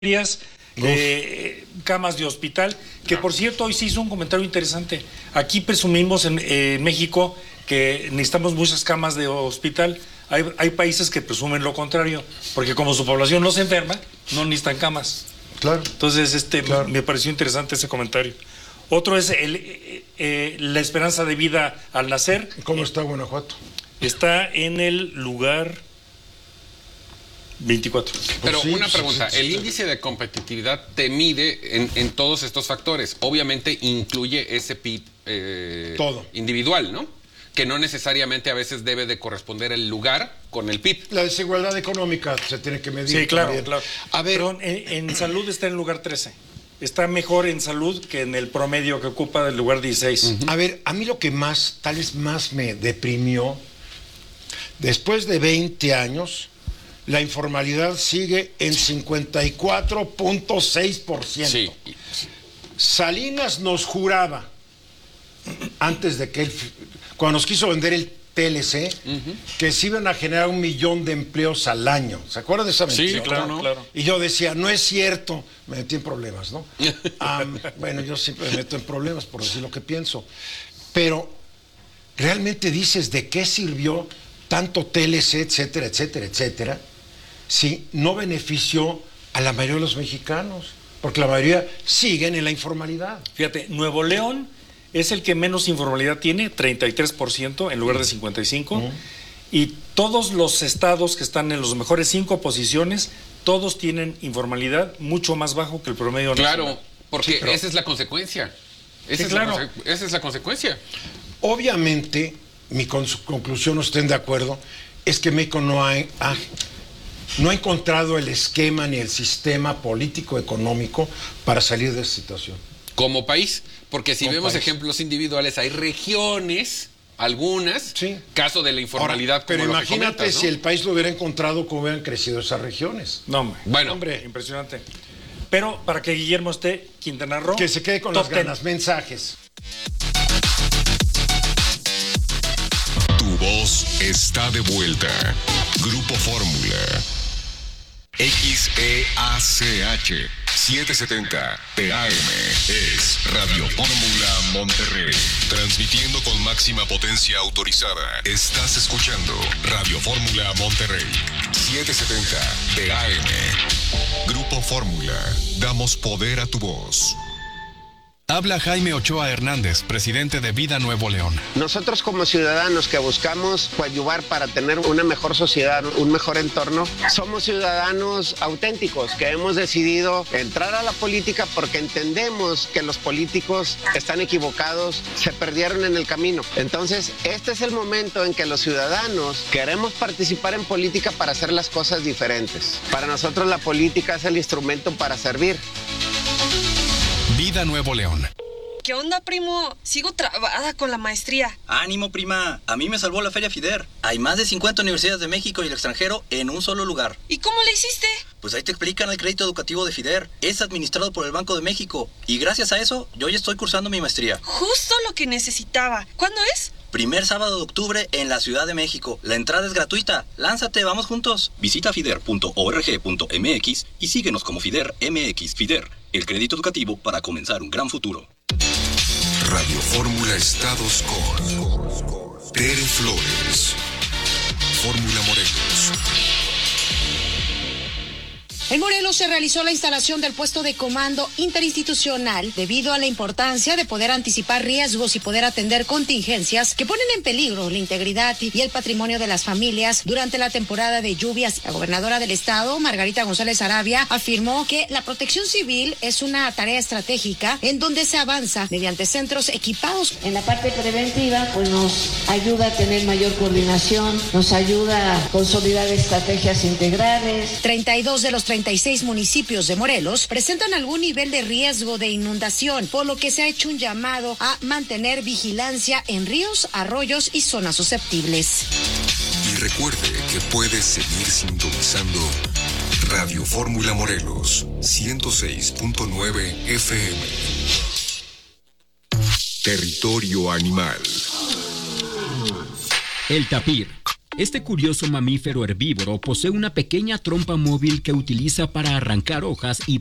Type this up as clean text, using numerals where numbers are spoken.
camas de hospital, que por cierto hoy se hizo un comentario interesante. Aquí presumimos en México que necesitamos muchas camas de hospital. Hay países que presumen lo contrario, porque como su población no se enferma, no necesitan camas. Claro. Entonces, claro, me pareció interesante ese comentario. Otro es la esperanza de vida al nacer. ¿Cómo está Guanajuato? Está en el lugar 24. Pero Pues sí, una pregunta, sí. el índice de competitividad te mide en todos estos factores. Obviamente incluye ese PIB todo individual, ¿no? Que no necesariamente a veces debe de corresponder el lugar con el PIB. La desigualdad económica se tiene que medir. Sí, claro, también. claro. A ver, perdón, en salud está en el lugar 13. Está mejor en salud que en el promedio que ocupa del lugar 16. a ver, a mí lo que tal vez más me deprimió, después de 20 años, la informalidad sigue en 54.6%. Sí. Salinas nos juraba, antes de que cuando nos quiso vender el TLC, que se iban a generar 1 millón de empleos al año. ¿Se acuerdan de esa mentira? Sí, claro, claro. Y yo decía, no es cierto. Me metí en problemas, ¿no? Bueno, yo siempre me meto en problemas por decir lo que pienso. Pero, ¿realmente dices de qué sirvió tanto TLC, etcétera, etcétera, etcétera, si no benefició a la mayoría de los mexicanos? Porque la mayoría siguen en la informalidad. Fíjate, Nuevo León es el que menos informalidad tiene, 33% en lugar de 55%. Y todos los estados que están en las mejores 5 posiciones, todos tienen informalidad mucho más bajo que el promedio nacional. Claro, porque esa es la consecuencia. Esa es la consecuencia. Obviamente, mi conclusión, no estén de acuerdo, es que México no ha encontrado el esquema ni el sistema político económico para salir de esta situación. Como país, porque si vemos país. ejemplos individuales, hay regiones, algunas, Sí. caso de la informalidad. Ahora, pero como lo que imagínate comentas, ¿no? si el país lo hubiera encontrado, cómo hubieran crecido esas regiones. No, hombre. Bueno, Hombre, impresionante. Pero para que Guillermo esté, Quintana Roo, Que se quede con top las 10. ganas. Mensajes. Tu voz está de vuelta. Grupo Fórmula. XEACH 770 TAM es Radio Fórmula Monterrey. Transmitiendo con máxima potencia autorizada. Estás escuchando Radio Fórmula Monterrey 770 TAM. Grupo Fórmula. Damos poder a tu voz. Habla Jaime Ochoa Hernández, presidente de Vida Nuevo León. Nosotros como ciudadanos que buscamos coadyuvar para tener una mejor sociedad, un mejor entorno, somos ciudadanos auténticos que hemos decidido entrar a la política porque entendemos que los políticos están equivocados, se perdieron en el camino. Entonces, este es el momento en que los ciudadanos queremos participar en política para hacer las cosas diferentes. Para nosotros la política es el instrumento para servir. Vida Nuevo León. ¿Qué onda, primo? Sigo trabada con la maestría. Ánimo, prima. A mí me salvó la Feria FIDER. Hay más de 50 universidades de México y el extranjero en un solo lugar. ¿Y cómo le hiciste? Pues ahí te explican el crédito educativo de FIDER. Es administrado por el Banco de México. Y gracias a eso, yo ya estoy cursando mi maestría. Justo lo que necesitaba. ¿Cuándo es? Primer sábado de octubre en la Ciudad de México. La entrada es gratuita. Lánzate, vamos juntos. Visita fider.org.mx y síguenos como FIDER MX. FIDER, el crédito educativo para comenzar un gran futuro. Radio Fórmula Estados con Tere Flores. Fórmula Morelos. En Morelos se realizó la instalación del puesto de comando interinstitucional debido a la importancia de poder anticipar riesgos y poder atender contingencias que ponen en peligro la integridad y el patrimonio de las familias durante la temporada de lluvias. La gobernadora del estado, Margarita González Arabia, afirmó que la protección civil es una tarea estratégica en donde se avanza mediante centros equipados. En la parte preventiva, pues nos ayuda a tener mayor coordinación, nos ayuda a consolidar estrategias integrales. 32 de los 36 municipios de Morelos presentan algún nivel de riesgo de inundación, por lo que se ha hecho un llamado a mantener vigilancia en ríos, arroyos y zonas susceptibles. Y recuerde que puede seguir sintonizando Radio Fórmula Morelos 106.9 FM. Territorio Animal. El tapir, Este curioso mamífero herbívoro posee una pequeña trompa móvil que utiliza para arrancar hojas y